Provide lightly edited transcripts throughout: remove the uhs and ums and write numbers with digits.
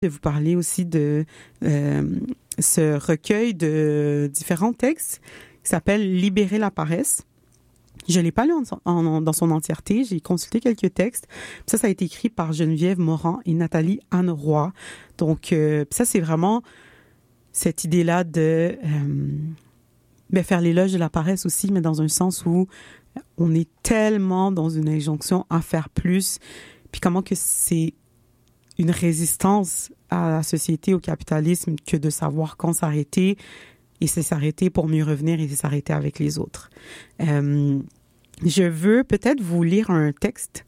de vous parler aussi de ce recueil de différents textes qui s'appelle « Libérer la paresse ». Je ne l'ai pas lu dans son entièreté. J'ai consulté quelques textes. Ça a été écrit par Geneviève Morand et Nathalie Anne Roy. Donc, ça, c'est vraiment cette idée-là de faire l'éloge de la paresse aussi, mais dans un sens où on est tellement dans une injonction à faire plus. Puis comment que c'est une résistance à la société, au capitalisme, que de savoir quand s'arrêter. Et c'est s'arrêter pour mieux revenir et c'est s'arrêter avec les autres. Je veux peut-être vous lire un texte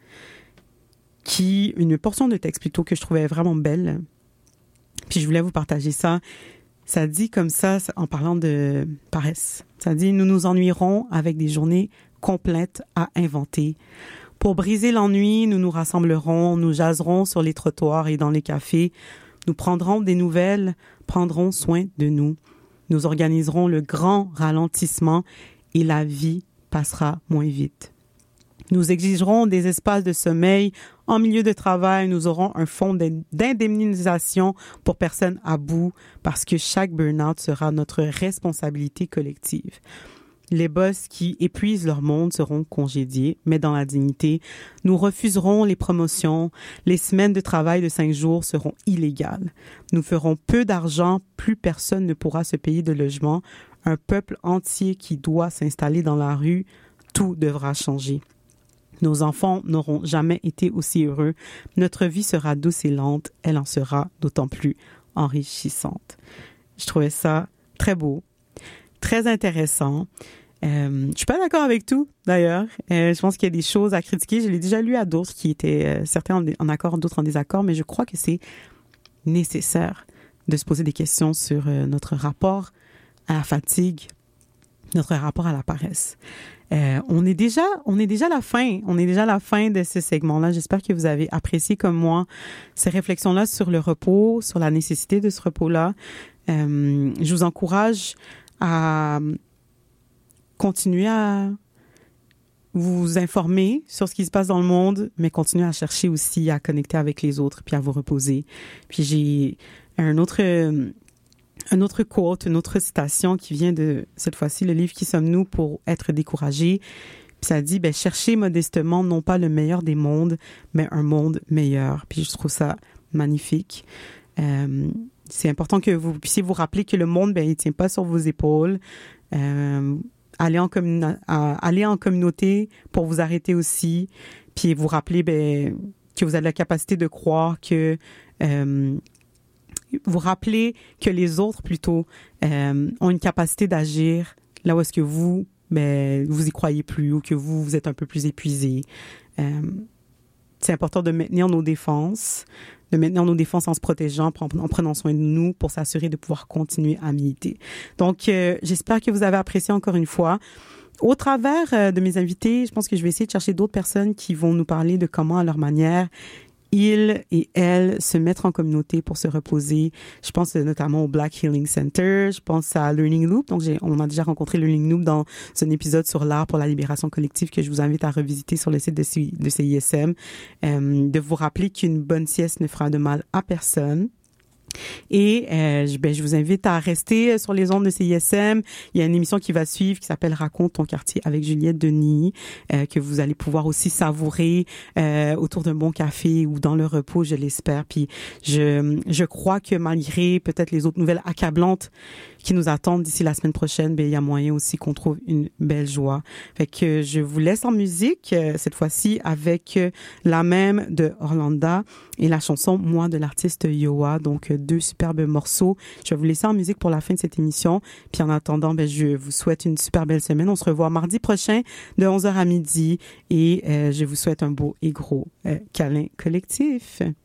une portion de texte plutôt que je trouvais vraiment belle. Puis je voulais vous partager ça. Ça dit comme ça, en parlant de paresse. Ça dit « Nous nous ennuierons avec des journées complètes à inventer. Pour briser l'ennui, nous nous rassemblerons, nous jaserons sur les trottoirs et dans les cafés. Nous prendrons des nouvelles, prendrons soin de nous. Nous organiserons le grand ralentissement et la vie passera moins vite. Nous exigerons des espaces de sommeil. En milieu de travail, nous aurons un fonds d'indemnisation pour personnes à bout parce que chaque burn-out sera notre responsabilité collective. Les boss qui épuisent leur monde seront congédiés, mais dans la dignité. Nous refuserons les promotions. Les semaines de travail de 5 jours seront illégales. Nous ferons peu d'argent, plus personne ne pourra se payer de logement. Un peuple entier qui doit s'installer dans la rue, tout devra changer. Nos enfants n'auront jamais été aussi heureux. Notre vie sera douce et lente. Elle en sera d'autant plus enrichissante. Je trouvais ça très beau, très intéressant. Je suis pas d'accord avec tout, d'ailleurs. Je pense qu'il y a des choses à critiquer. Je l'ai déjà lu à d'autres qui étaient certains en accord, d'autres en désaccord, mais je crois que c'est nécessaire de se poser des questions sur notre rapport à la fatigue, notre rapport à la paresse. On est déjà à la fin. On est déjà à la fin de ce segment-là. J'espère que vous avez apprécié comme moi ces réflexions-là sur le repos, sur la nécessité de ce repos-là. Je vous encourage à continuer à vous informer sur ce qui se passe dans le monde, mais continuer à chercher aussi à connecter avec les autres puis à vous reposer. Puis j'ai un autre quote, une autre citation qui vient de, cette fois-ci, le livre « Qui sommes-nous pour être découragés ?» Puis ça dit, cherchez modestement non pas le meilleur des mondes, mais un monde meilleur. Puis je trouve ça magnifique. C'est important que vous puissiez vous rappeler que le monde, il tient pas sur vos épaules. Aller en communauté pour vous arrêter aussi, puis vous rappeler que vous avez la capacité de croire que... vous rappeler que les autres, plutôt, ont une capacité d'agir là où est-ce que vous y croyez plus ou que vous êtes un peu plus épuisé. C'est important de maintenir nos défenses en se protégeant, en prenant soin de nous pour s'assurer de pouvoir continuer à militer. Donc, j'espère que vous avez apprécié encore une fois. Au travers de mes invités, je pense que je vais essayer de chercher d'autres personnes qui vont nous parler de comment, à leur manière, ils et elles se mettre en communauté pour se reposer. Je pense notamment au Black Healing Center. Je pense à Learning Loop. Donc, on a déjà rencontré Learning Loop dans un épisode sur l'art pour la libération collective que je vous invite à revisiter sur le site de CISM. De vous rappeler qu'une bonne sieste ne fera de mal à personne. Et je vous invite à rester sur les ondes de CISM. Il y a une émission qui va suivre qui s'appelle Raconte ton quartier avec Juliette Denis, que vous allez pouvoir aussi savourer autour d'un bon café ou dans le repos, je l'espère. Puis je crois que malgré peut-être les autres nouvelles accablantes qui nous attendent d'ici la semaine prochaine, il y a moyen aussi qu'on trouve une belle joie. Fait que je vous laisse en musique, cette fois-ci avec la même de Orlanda et la chanson Moi de l'artiste Yoa. Donc 2 superbes morceaux. Je vais vous laisser en musique pour la fin de cette émission. Puis en attendant, je vous souhaite une super belle semaine. On se revoit mardi prochain de 11h à midi et je vous souhaite un beau et gros câlin collectif.